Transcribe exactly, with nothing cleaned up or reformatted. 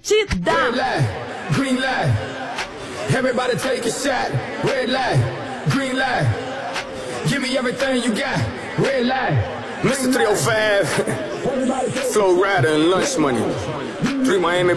Atlântida. Red light, green light. Everybody take a shot. Red light, green light. Give me everything you got. Red light. Mister three oh five, Flow Rider and Lunch Money. Three Miami